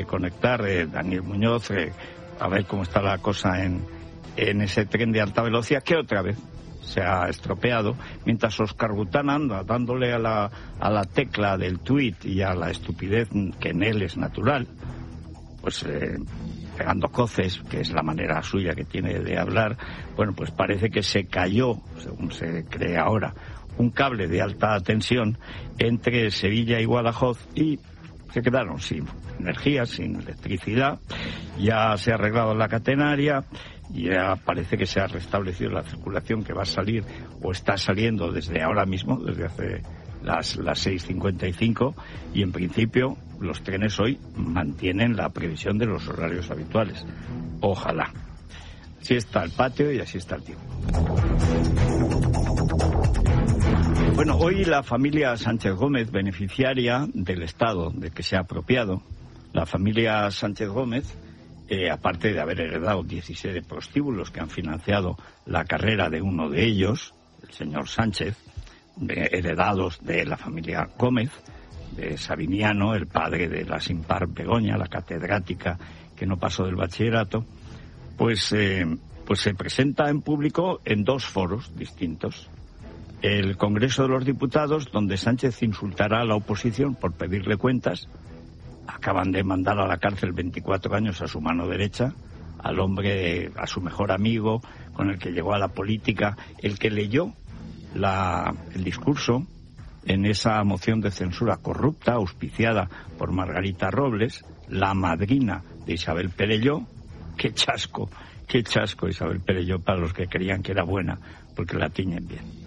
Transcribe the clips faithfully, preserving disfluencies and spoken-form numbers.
conectar, eh, Daniel Muñoz, eh, a ver cómo está la cosa en, en ese tren de alta velocidad, que otra vez se ha estropeado, mientras Óscar Gután anda dándole a la, a la tecla del tuit y a la estupidez que en él es natural, pues eh, pegando coces, que es la manera suya que tiene de hablar. Bueno, pues parece que se cayó, según se cree ahora, un cable de alta tensión entre Sevilla y Guadajoz y se quedaron sin energía, sin electricidad. Ya se ha arreglado la catenaria, ya parece que se ha restablecido la circulación, que va a salir o está saliendo desde ahora mismo, desde hace las, las seis cincuenta y cinco, y en principio los trenes hoy mantienen la previsión de los horarios habituales. Ojalá. Así está el patio y así está el tiempo. Bueno, hoy la familia Sánchez Gómez, beneficiaria del Estado de que se ha apropiado, la familia Sánchez Gómez, eh, aparte de haber heredado diecisiete prostíbulos que han financiado la carrera de uno de ellos, el señor Sánchez, de, heredados de la familia Gómez, de Sabiniano, el padre de la sin par Begoña, la catedrática que no pasó del bachillerato, pues, eh, pues se presenta en público en dos foros distintos. El Congreso de los Diputados, donde Sánchez insultará a la oposición por pedirle cuentas. Acaban de mandar a la cárcel veinticuatro años a su mano derecha, al hombre, a su mejor amigo, con el que llegó a la política, el que leyó la, el discurso en esa moción de censura corrupta, auspiciada por Margarita Robles, la madrina de Isabel Perelló. Qué chasco, qué chasco Isabel Perelló para los que creían que era buena, porque la tiñen bien.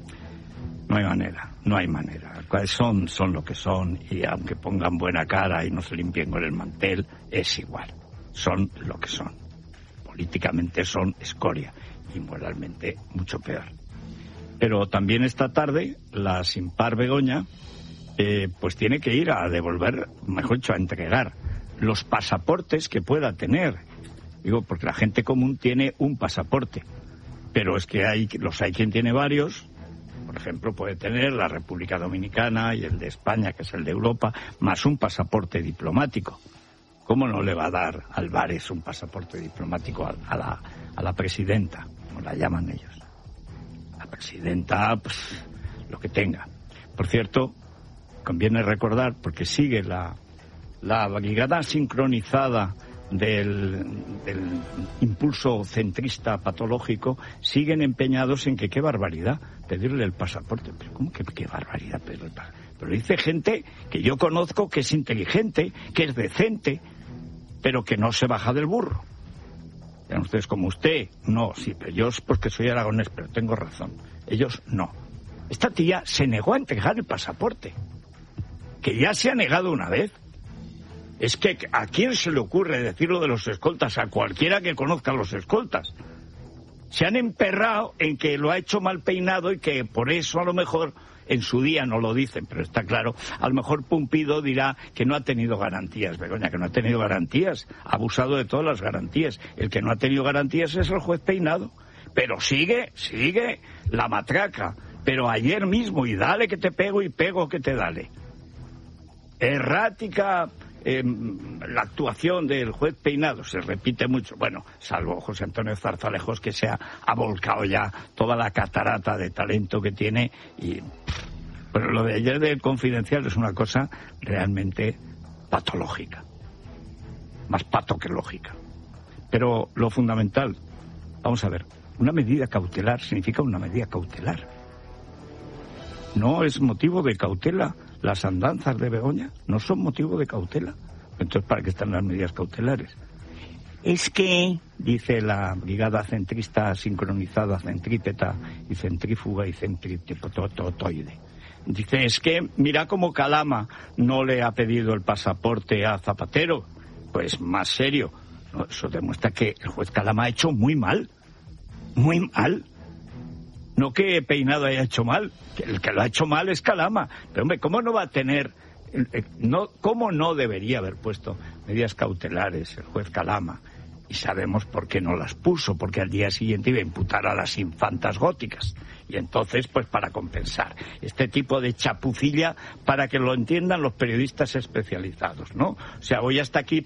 No hay manera, no hay manera. Son, son lo que son, y aunque pongan buena cara y no se limpien con el mantel, es igual. Son lo que son. Políticamente son escoria y moralmente mucho peor. Pero también esta tarde la sin par Begoña eh, pues tiene que ir a devolver, mejor dicho, a entregar los pasaportes que pueda tener. Digo, porque la gente común tiene un pasaporte, pero es que hay, los hay quien tiene varios. Por ejemplo, puede tener la República Dominicana y el de España, que es el de Europa, más un pasaporte diplomático. ¿Cómo no le va a dar Álvarez un pasaporte diplomático a, a, la, a la presidenta, como la llaman ellos? La presidenta, pues, lo que tenga. Por cierto, conviene recordar, porque sigue la, la brigada sincronizada Del, del impulso centrista patológico, siguen empeñados en que qué barbaridad pedirle el pasaporte. Pero ¿cómo que qué barbaridad pedirle el pasaporte? Pero dice gente que yo conozco, que es inteligente, que es decente, pero que no se baja del burro. Vean ustedes, como usted, no, sí, pero yo es porque soy aragonés, pero tengo razón. Ellos no. Esta tía se negó a entregar el pasaporte, que ya se ha negado una vez. Es que ¿a quién se le ocurre decir lo de los escoltas? A cualquiera que conozca a los escoltas. Se han emperrado en que lo ha hecho mal peinado y que por eso a lo mejor en su día no lo dicen, pero está claro, a lo mejor Pumpido dirá que no ha tenido garantías. Begoña, que no ha tenido garantías, ha abusado de todas las garantías. El que no ha tenido garantías es el juez Peinado. Pero sigue, sigue la matraca. Pero ayer mismo, y dale que te pego y pego que te dale. Errática Eh, la actuación del juez Peinado, se repite mucho, bueno, salvo José Antonio Zarzalejos, que se ha, ha volcado ya toda la catarata de talento que tiene. Y pero lo de ayer del Confidencial es una cosa realmente patológica, más pato que lógica. Pero lo fundamental, vamos a ver, una medida cautelar significa una medida cautelar. No es motivo de cautela. Las andanzas de Begoña no son motivo de cautela. Entonces, ¿para qué están las medidas cautelares? Es que, dice la brigada centrista sincronizada, centrípeta y centrífuga y centrípetotoide, dice, es que mira cómo Calama no le ha pedido el pasaporte a Zapatero. Pues más serio. No, eso demuestra que el juez Calama ha hecho muy mal. Muy mal. No que Peinado haya hecho mal, que el que lo ha hecho mal es Calama. Pero hombre, ¿cómo no va a tener, no, cómo no debería haber puesto medidas cautelares el juez Calama? Y sabemos por qué no las puso, porque al día siguiente iba a imputar a las infantas góticas. Y entonces, pues para compensar este tipo de chapucilla, para que lo entiendan los periodistas especializados, ¿no? O sea, hoy hasta aquí